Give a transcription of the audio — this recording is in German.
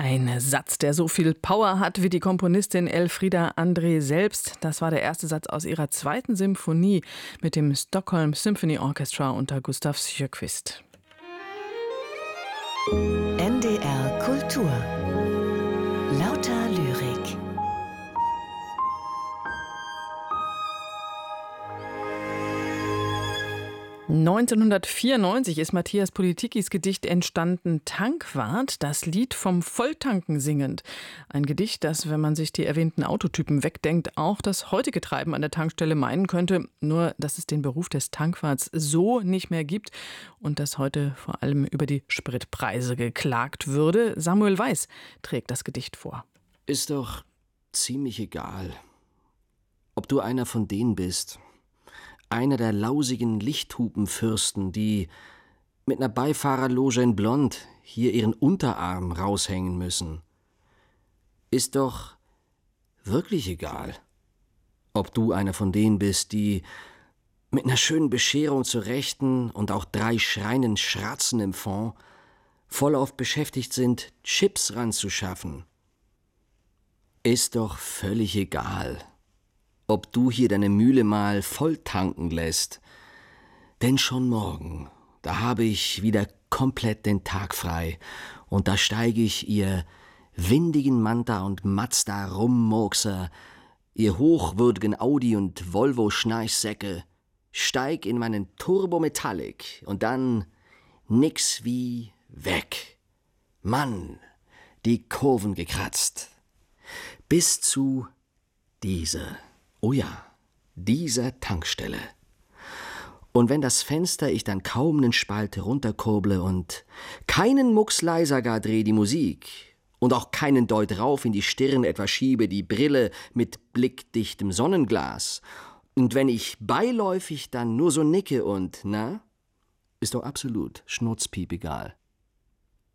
Ein Satz, der so viel Power hat wie die Komponistin Elfriede André selbst. Das war der erste Satz aus ihrer zweiten Symphonie mit dem Stockholm Symphony Orchestra unter Gustav Sjöquist. NDR Kultur. Lauter Lyrik. 1994 ist Matthias Politikis Gedicht entstanden, Tankwart, das Lied vom Volltanken singend. Ein Gedicht, das, wenn man sich die erwähnten Autotypen wegdenkt, auch das heutige Treiben an der Tankstelle meinen könnte, nur dass es den Beruf des Tankwarts so nicht mehr gibt und dass heute vor allem über die Spritpreise geklagt würde. Samuel Weiß trägt das Gedicht vor. Ist doch ziemlich egal, ob du einer von denen bist, einer der lausigen Lichthupenfürsten, die mit ner Beifahrerloge in Blond hier ihren Unterarm raushängen müssen. Ist doch wirklich egal, ob du einer von denen bist, die mit ner schönen Bescherung zur Rechten und auch 3 schreienden Schratzen im Fond vollauf beschäftigt sind, Chips ranzuschaffen. Ist doch völlig egal, ob du hier deine Mühle mal voll tanken lässt. Denn schon morgen, da habe ich wieder komplett den Tag frei und da steige ich ihr windigen Manta und Mazda Rummurkser, ihr hochwürdigen Audi und Volvo Schnarchsäcke, steig in meinen Turbo Metallic und dann nix wie weg. Mann, die Kurven gekratzt. Bis zu dieser. Oh ja, dieser Tankstelle. Und wenn das Fenster ich dann kaum nen Spalt runterkurble und keinen Mucks leiser gar dreh die Musik und auch keinen Deut rauf in die Stirn etwa schiebe die Brille mit blickdichtem Sonnenglas und wenn ich beiläufig dann nur so nicke und, na, ist doch absolut schnurzpiep egal.